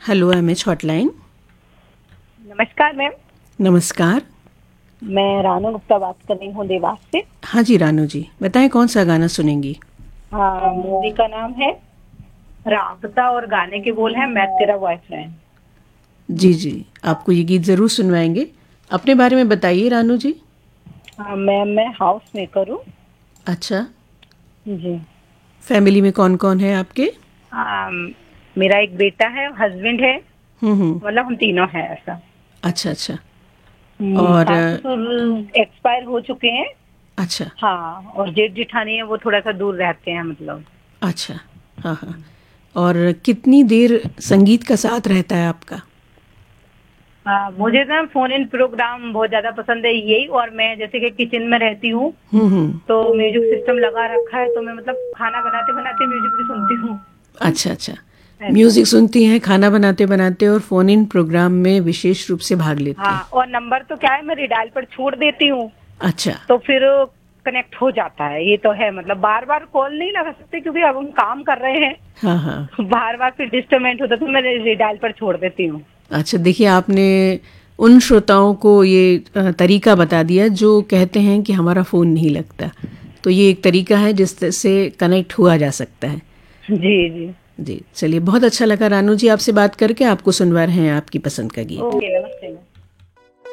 Hello MH hotline. नमस्कार ma'am. नमस्कार। मैं रानू गुप्ता बात कर रही हूँ देवास से। हाँ जी रानू जी, बताएं कौन सा गाना सुनेंगी। हाँ, मूवी का नाम है राबता और गाने के बोल है मैं तेरा बॉयफ्रेंड। जी जी, आपको ये गीत ज़रूर सुनवाएंगे। अपने बारे में बताइए रानू जी। हाँ मैम, मैं हाउस मेकर हूँ। अच्छा, जी। फैमिली में कौन कौन है आपके। मेरा एक बेटा है, हस्बैंड है, हम्म। मतलब हम तीनों हैं ऐसा। अच्छा अच्छा। और सास ससुर एक्सपायर हो चुके हैं। अच्छा हाँ, और जेठ जेठानी है, वो थोड़ा सा दूर रहते हैं मतलब। अच्छा। हाँ हाँ। और कितनी देर संगीत का साथ रहता है आपका। हाँ, मुझे ना फोन इन प्रोग्राम बहुत ज्यादा पसंद है यही। और मैं जैसे कि किचन में रहती हूँ हम्म। तो म्यूजिक सिस्टम लगा रखा है, तो मैं मतलब खाना बनाते बनाते म्यूजिक भी सुनती हूँ अच्छा अच्छा। ऐसा। म्यूजिक सुनती हैं खाना बनाते बनाते और फोन इन प्रोग्राम में विशेष रूप से भाग लेती हैं। हाँ, और नंबर तो क्या है, मैं रिडायल पर छोड़ देती हूँ अच्छा। तो फिर कनेक्ट हो जाता है। ये तो है, मतलब बार बार कॉल नहीं लगा सकते क्योंकि अब हम काम कर रहे हैं। हाँ हाँ। बार बार फिर डिस्टर्बेंट होता तो मैं रिडायल पर छोड़ देती हूँ। अच्छा, देखिए आपने उन श्रोताओं को ये तरीका बता दिया जो कहते हैं कि हमारा फ़ोन नहीं लगता। तो ये एक तरीका है जिससे कनेक्ट हुआ जा सकता है। जी जी। जी चलिए, बहुत अच्छा लगा रानू जी आपसे बात करके। आपको सुनवा रहे हैं आपकी पसंद का गीत। ओके, नमस्ते।